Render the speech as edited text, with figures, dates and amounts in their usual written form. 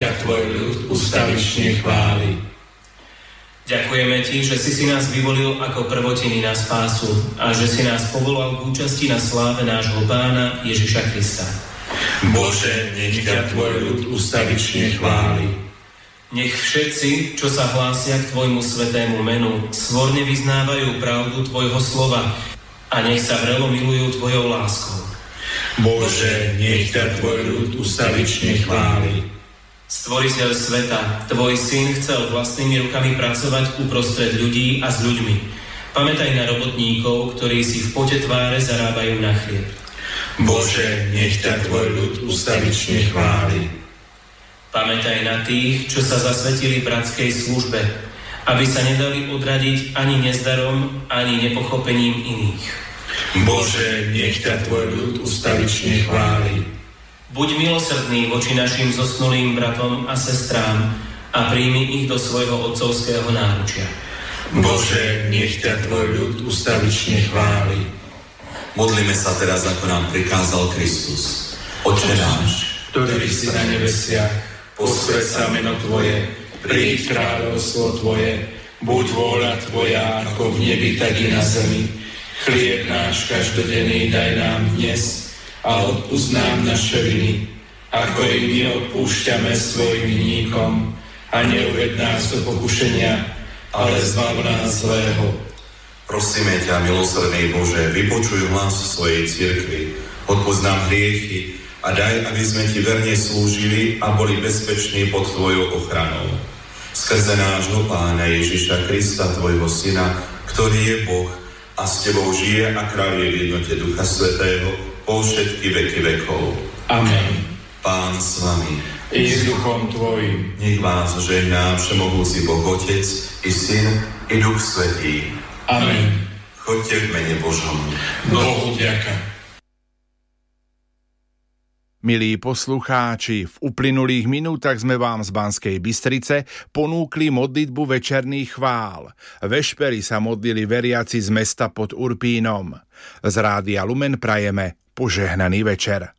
ťa tvoj ľud ustavične chváli. Ďakujeme ti, že si nás vyvolil ako prvotiny na spásu a že si nás povolal k účasti na sláve nášho Pána Ježiša Krista. Bože, nech ťa tvoj ľud ustavične chváli. Nech všetci, čo sa hlásia k tvojmu svätému menu, svorne vyznávajú pravdu tvojho slova a nech sa vrelo milujú tvojou láskou. Bože, nech ťa tvoj ľud ustavične chváli. Stvoriteľ sveta, tvoj syn chcel vlastnými rukami pracovať uprostred ľudí a s ľuďmi. Pamätaj na robotníkov, ktorí si v pote tváre zarábajú na chlieb. Bože, nech ťa tvoj ľud ustavične chváli. Pamätaj na tých, čo sa zasvetili bratskej službe, aby sa nedali odradiť ani nezdarom, ani nepochopením iných. Bože, nech ťa tvoj ľud ustavične chváli. Buď milosrdný voči našim zosnulým bratom a sestrám a príjmi ich do svojho otcovského náručia. Bože, nech ťa tvoj ľud ustavične chváli. Modlíme sa teraz, ako nám prikázal Kristus. Otče náš, ktorý si na nebesiach, posväť sa meno Tvoje, príď kráľovstvo Tvoje, buď vôľa Tvoja ako v nebi, tak i na zemi. Chlieb náš každodenný daj nám dnes a odpusť nám naše viny, ako i my odpúšťame svojim vinníkom, a neuved nás do pokušenia, ale zbav nás zlého. Prosíme ťa, milosrdný Bože, vypočuj hlas svojej cirkvi, odpusť nám hriechy a daj, aby sme ti verne slúžili a boli bezpeční pod tvojou ochranou. Skrze nášho Pána Ježiša Krista, tvojho Syna, ktorý je Boh a s tebou žije a kráľuje v jednote Ducha Svätého po všetky veky vekov. Amen. Pán s vami. I s duchom tvojim. Nech vás žehná všemohúci Boh Otec, i Syn, i Duch Svätý. Amen. Choďte v mene Božom. Bohu vďaka. Milí poslucháči, v uplynulých minútach sme vám z Banskej Bystrice ponúkli modlitbu večerných chvál. Vešpery sa modlili veriaci z mesta pod Urpínom. Z Rádia Lumen prajeme požehnaný večer.